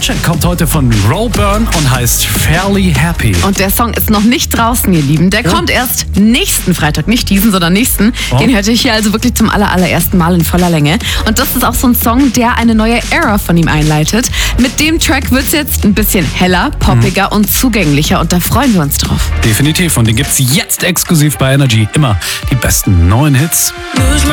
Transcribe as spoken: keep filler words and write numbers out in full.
Soundcheck kommt heute von Rollburn und heißt Fairly Happy. Und der Song ist noch nicht draußen, ihr Lieben. Der oh. kommt erst nächsten Freitag, nicht diesen, sondern nächsten. Oh. Den hörte ich hier also wirklich zum aller, allerersten Mal in voller Länge. Und das ist auch so ein Song, der eine neue Ära von ihm einleitet. Mit dem Track wird es jetzt ein bisschen heller, poppiger mhm. und zugänglicher. Und da freuen wir uns drauf. Definitiv. Und den gibt's jetzt exklusiv bei Energy. Immer die besten neuen Hits.